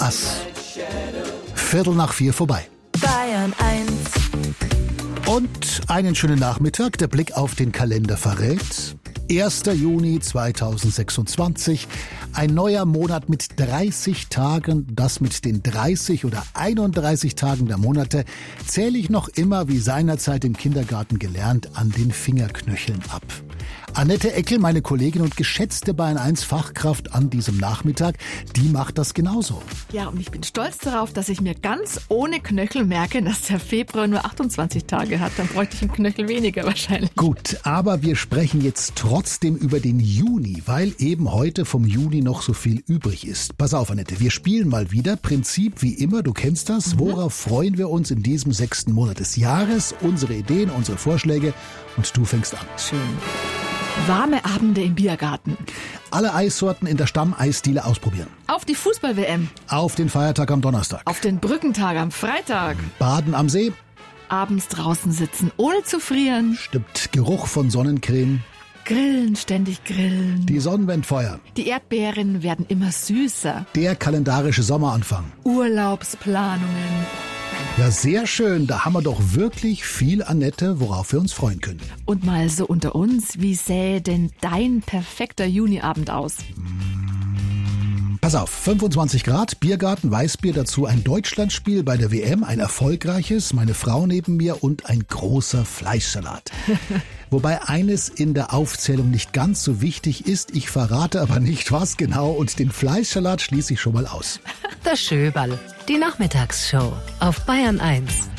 Ass. 3:15 vorbei. Bayern 1. Und einen schönen Nachmittag. Der Blick auf den Kalender verrät: 1. Juni 2026. Ein neuer Monat mit 30 Tagen. Das mit den 30 oder 31 Tagen der Monate zähle ich noch immer, wie seinerzeit im Kindergarten gelernt, an den Fingerknöcheln ab. Annette Eckel, meine Kollegin und geschätzte Bayern 1 Fachkraft an diesem Nachmittag, die macht das genauso. Ja, und ich bin stolz darauf, dass ich mir ganz ohne Knöchel merke, dass der Februar nur 28 Tage hat. Dann bräuchte ich einen Knöchel weniger wahrscheinlich. Gut, aber wir sprechen jetzt trotzdem über den Juni, weil eben heute vom Juni noch so viel übrig ist. Pass auf, Annette, wir spielen mal wieder. Prinzip wie immer, du kennst das. Worauf freuen wir uns in diesem 6. Monat des Jahres? Unsere Ideen, unsere Vorschläge, und du fängst an. Schön. Warme Abende im Biergarten. Alle Eissorten in der Stammeisdiele ausprobieren. Auf die Fußball-WM. Auf den Feiertag am Donnerstag. Auf den Brückentag am Freitag. Baden am See. Abends draußen sitzen, ohne zu frieren. Stimmt, Geruch von Sonnencreme. Grillen, ständig grillen. Die Sonnenwendfeuer. Die Erdbeeren werden immer süßer. Der kalendarische Sommeranfang. Urlaubsplanungen. Ja, sehr schön. Da haben wir doch wirklich viel, Annette, worauf wir uns freuen können. Und mal so unter uns, wie sähe denn dein perfekter Juniabend aus? Pass auf, 25 Grad, Biergarten, Weißbier, dazu ein Deutschlandspiel bei der WM, ein erfolgreiches, meine Frau neben mir und ein großer Fleischsalat. Wobei eines in der Aufzählung nicht ganz so wichtig ist, ich verrate aber nicht was genau, und den Fleischsalat schließe ich schon mal aus. Das Schöberl, die Nachmittagsshow auf Bayern 1.